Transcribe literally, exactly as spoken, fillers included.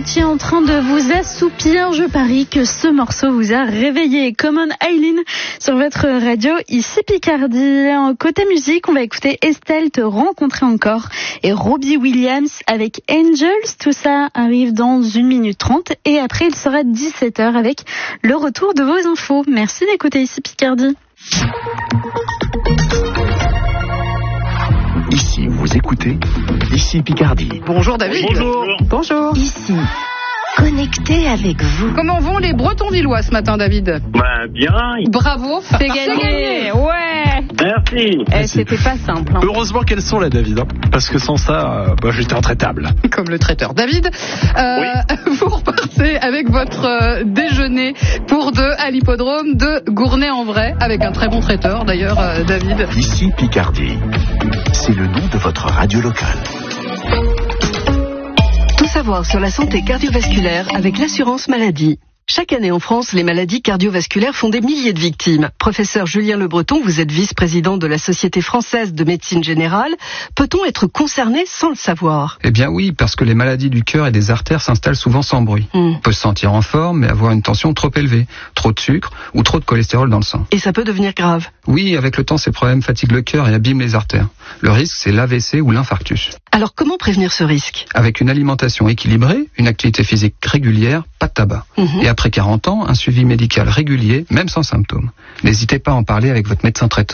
étiez en train de vous assoupir, je parie que ce morceau vous a réveillé. Common Eileen sur votre radio, ici Picardie. Côté musique, on va écouter Estelle te rencontrer encore et Robbie Williams avec Angels. Tout ça arrive dans une minute trente et après il sera dix-sept heures avec le retour de vos infos. Merci d'écouter ici Picardie. Ici, vous écoutez Ici Picardie. Bonjour David. Bonjour. Bonjour. Ici, connecté avec vous. Comment vont les Bretons lillois ce matin, David? Ben, bien. Bravo, c'est gagné. Ouais. Merci. Eh, c'était pas simple. Hein. Heureusement qu'elles sont là, David, hein, parce que sans ça, euh, bah, j'étais intraitable. Comme le traiteur. David, euh, oui. Vous repartez avec votre euh, déjeuner pour deux à l'hippodrome de Gournay-en-Bray, avec un très bon traiteur d'ailleurs, euh, David. Ici Picardie. C'est le nom de votre radio locale. Tout savoir sur la santé cardiovasculaire avec l'assurance maladie. Chaque année en France, les maladies cardiovasculaires font des milliers de victimes. Professeur Julien Le Breton, vous êtes vice-président de la Société française de médecine générale. Peut-on être concerné sans le savoir? Eh bien oui, parce que les maladies du cœur et des artères s'installent souvent sans bruit. Mm. On peut se sentir en forme, mais avoir une tension trop élevée, trop de sucre ou trop de cholestérol dans le sang. Et ça peut devenir grave? Oui, avec le temps, ces problèmes fatiguent le cœur et abîment les artères. Le risque, c'est l'A V C ou l'infarctus. Alors comment prévenir ce risque? Avec une alimentation équilibrée, une activité physique régulière, pas de tabac. Mm-hmm. Et après quarante ans, un suivi médical régulier, même sans symptômes. N'hésitez pas à en parler avec votre médecin traitant.